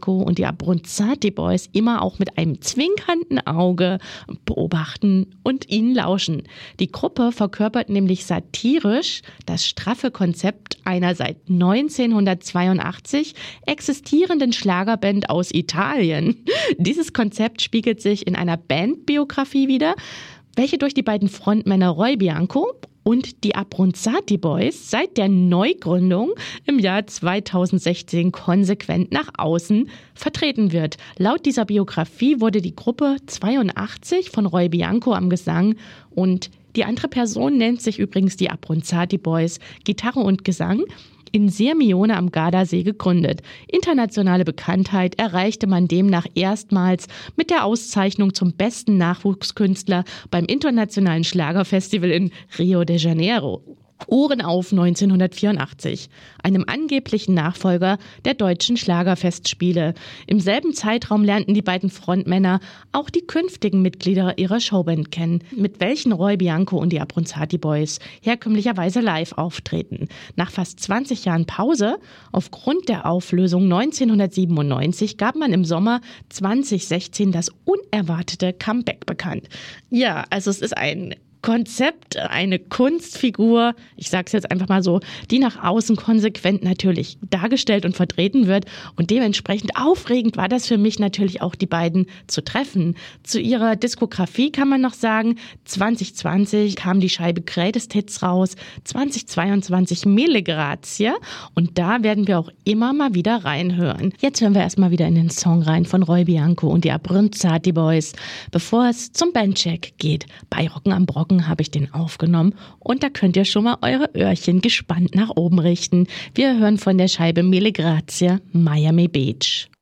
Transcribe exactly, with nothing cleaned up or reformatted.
Bianco und die Abronzati Boys immer auch mit einem zwinkernden Auge beobachten und ihnen lauschen. Die Gruppe verkörpert nämlich satirisch das straffe Konzept einer seit neunzehnhundertzweiundachtzig existierenden Schlagerband aus Italien. Dieses Konzept spiegelt sich in einer Bandbiografie wider, welche durch die beiden Frontmänner Roy Bianco und die Abronzati Boys seit der Neugründung im Jahr zweitausendsechzehn konsequent nach außen vertreten wird. Laut dieser Biografie wurde die Gruppe zweiundachtzig von Roy Bianco am Gesang und die andere Person nennt sich übrigens die Abronzati Boys, Gitarre und Gesang, in Sirmione am Gardasee gegründet. Internationale Bekanntheit erreichte man demnach erstmals mit der Auszeichnung zum besten Nachwuchskünstler beim Internationalen Schlagerfestival in Rio de Janeiro. Ohren auf neunzehnhundertvierundachtzig, einem angeblichen Nachfolger der deutschen Schlagerfestspiele. Im selben Zeitraum lernten die beiden Frontmänner auch die künftigen Mitglieder ihrer Showband kennen, mit welchen Roy Bianco und die Abronzati Boys herkömmlicherweise live auftreten. Nach fast zwanzig Jahren Pause, aufgrund der Auflösung neunzehnhundertsiebenundneunzig, gab man im Sommer zweitausendsechzehn das unerwartete Comeback bekannt. Ja, also es ist ein Konzept, eine Kunstfigur, ich sage es jetzt einfach mal so, die nach außen konsequent natürlich dargestellt und vertreten wird und dementsprechend aufregend war das für mich natürlich auch, die beiden zu treffen. Zu ihrer Diskografie kann man noch sagen, zwanzig zwanzig kam die Scheibe Greatest Hits raus, zwanzig zweiundzwanzig Mille Grazie und da werden wir auch immer mal wieder reinhören. Jetzt hören wir erstmal wieder in den Song rein von Roy Bianco und die Abronzati Boys, bevor es zum Bandcheck geht. Bei Rocken am Brocken habe ich den aufgenommen und da könnt ihr schon mal eure Öhrchen gespannt nach oben richten. Wir hören von der Scheibe Mille Grazie, Miami Beach.